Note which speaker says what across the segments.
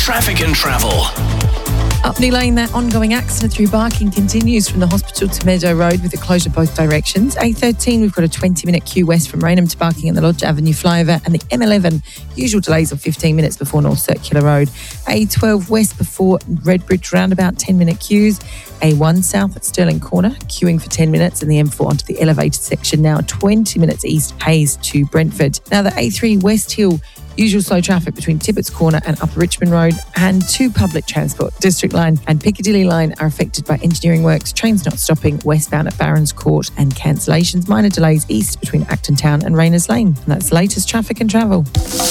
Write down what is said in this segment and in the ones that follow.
Speaker 1: traffic and travel.
Speaker 2: Up New Lane, that ongoing accident through Barking continues from the hospital to Meadow Road with a closure both directions. A13, we've got a 20-minute queue west from Raynham to Barking and the Lodge Avenue flyover, and the M11, usual delays of 15 minutes before North Circular Road. A12 west before Redbridge roundabout, 10-minute queues. A1 south at Stirling Corner, queuing for 10 minutes, and the M4 onto the elevated section now, 20 minutes east Hayes to Brentford. Now the A3 West Hill, usual slow traffic between Tippett's Corner and Upper Richmond Road, and two public transport. District Line and Piccadilly Line are affected by engineering works. Trains not stopping westbound at Barons Court, and cancellations. Minor delays east between Acton Town and Rayners Lane. And that's the latest traffic and travel.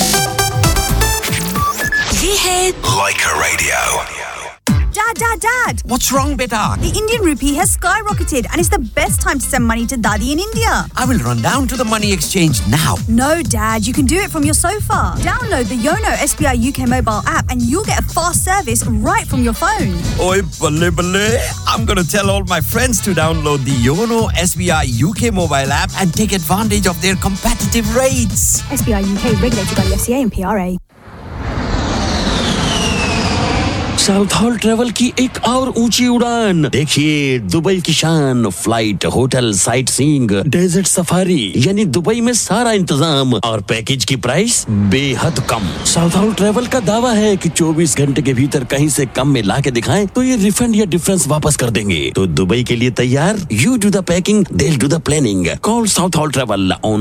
Speaker 1: Ye hai Leica Radio.
Speaker 3: Dad!
Speaker 4: What's wrong, beta?
Speaker 3: The Indian rupee has skyrocketed and it's the best time to send money to Daddy in India.
Speaker 4: I will run down to the money exchange now.
Speaker 3: No, Dad, you can do it from your sofa. Download the Yono SBI UK mobile app and you'll get a fast service right from your phone.
Speaker 4: Oi, balle. I'm going to tell all my friends to download the Yono SBI UK mobile app and take advantage of their competitive rates.
Speaker 3: SBI UK regulated by the FCA and PRA.
Speaker 5: South hall travel की एक और ऊंची उड़ान देखिए Dubai की शान flight hotel sight seeing desert safari यानी Dubai में सारा इंतजाम और पैकेज की प्राइस बेहद कम साउथ हॉल ट्रेवल का दावा है कि 24 घंटे के भीतर कहीं से कम में ला के दिखाएं तो ये रिफंड या डिफरेंस वापस कर देंगे तो दुबई के लिए तैयार you do the packing they will do the planning call south hall travel on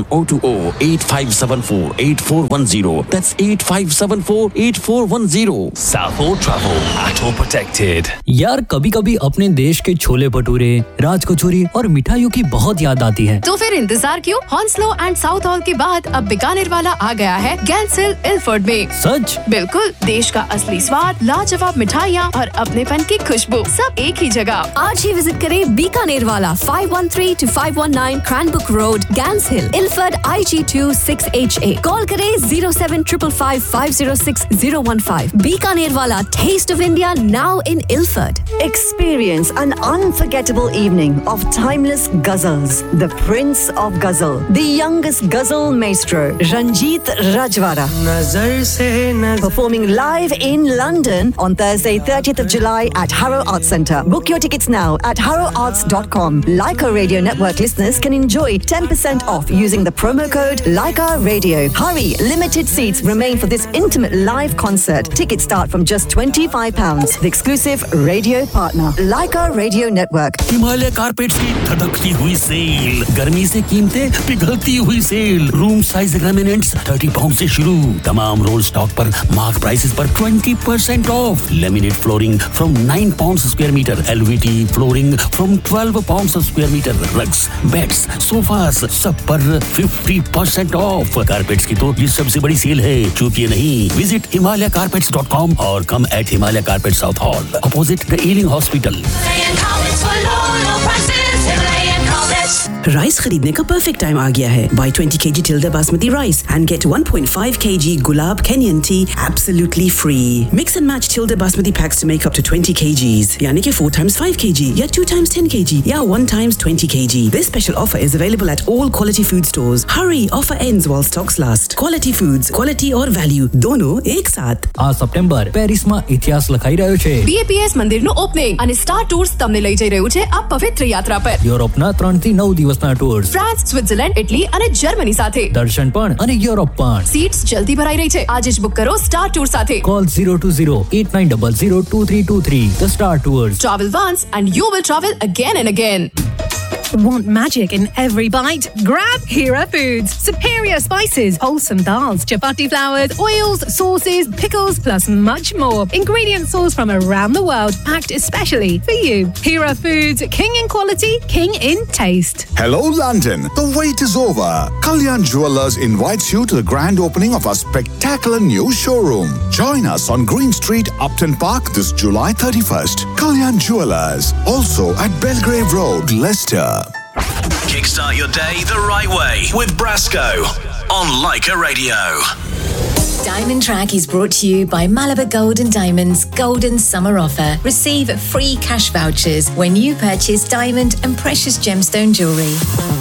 Speaker 5: 020-8574-8410 that's 8574-8410
Speaker 1: South Hall Travel at all protected.
Speaker 6: यार कभी कभी अपने देश के छोले भटूरे, राज कचौरी और मिठाइयों की बहुत याद आती है।
Speaker 7: तो फिर इंतजार क्यों? हॉन्सलो एंड साउथ हॉल के बाद अब बीकानेर वाला आ गया है गैंस हिल इल्फर्ड में।
Speaker 6: सच?
Speaker 7: बिल्कुल, देश का असली स्वाद, लाजवाब मिठाइयाँ और अपनेपन की खुशबू सब एक ही जगह।
Speaker 8: आज ही विजिट करें बीकानेर वाला 513 to 519 Cranbrook Road, Gans Hill, Ilford IG2 6HA. Call करें 07555 506 015. बीकानेर वाला, taste of India now in Ilford.
Speaker 9: Experience an unforgettable evening of timeless ghazals. The Prince of Ghazal, the youngest ghazal maestro, Ranjit Rajwara, performing live in London on Thursday, 30th of July at Harrow Arts Centre. Book your tickets now at harrowarts.com. Leica Radio Network listeners can enjoy 10% off using the promo code Leica Radio. Hurry, limited seats remain for this intimate live concert. Tickets start from just £25. The exclusive radio partner, Leica Radio Network.
Speaker 5: Himalaya carpets की धड़कती हुई cell गर्मी से कीमतें पिघलती हुई cell room size agreements 30 pound से शुरू तमाम role stock पर मार्क प्राइसेस पर 20% of laminate flooring from 9 pound square metre एलवीटी flooring from 12 pound square metre rugs beds sofas सब पर 50% ऑफ कारपेट्स की तो ये सबसे बड़ी सेल है चूकिए नहीं विजिट himalaycarpets.com और कम eight Himalaya Carpet South Hall, opposite the Ealing Hospital.
Speaker 10: Rice खरीदने का परफेक्ट टाइम आ गया है. Buy 20 kg Tilda Basmati rice and get 1.5 kg Gulab Kenyan tea absolutely free. Mix and match Tilda Basmati packs to make up to 20 kgs. यानी कि 4 times 5 kg या 2 times 10 kg या 1 times 20 kg. This special offer is available at all quality food stores. Hurry, offer ends while stocks last. Quality foods, quality और value दोनों एक साथ.
Speaker 6: આ September પેરિસમાં ઇતિહાસ લખાઈ રહ્યો છે.
Speaker 7: BAPS મંદિરનું ઓપનિંગ અને સ્ટાર ટૂર્સ તમને લઈ જઈ રહ્યું છે આ પવિત્ર યાત્રા પર.
Speaker 6: યુરોપના 3 થી 9 દિવસના ટૂર્સ.
Speaker 7: ફ્રાન્સ, સ્વિટ્ઝરલેન્ડ, ઇટલી અને જર્મની સાથે.
Speaker 6: દર્શન પણ અને યુરોપ પણ.
Speaker 7: સીટ્સ જલ્દી ભરાઈ રહી છે. આજે જ બુક કરો સ્ટાર ટૂર સાથે.
Speaker 6: Call 020-8900-2323. The Star Tours.
Speaker 7: Travel once and you will travel again and again.
Speaker 11: Want magic in every bite? Grab Hera Foods. Superior spices, wholesome dals, chapati flours, oils, sauces, pickles, plus much more. Ingredients sourced from around the world, packed especially for you. Hera Foods, king in quality, king in taste.
Speaker 12: Hello, London. The wait is over. Kalyan Jewellers invites you to the grand opening of our spectacular new showroom. Join us on Green Street, Upton Park this July 31st. Kalyan Jewellers, also at Belgrave Road, Leicester.
Speaker 1: Kickstart your day the right way with Brasco on Leica Radio.
Speaker 8: Diamond Track is brought to you by Malabar Gold and Diamonds Golden Summer Offer. Receive free cash vouchers when you purchase diamond and precious gemstone jewellery.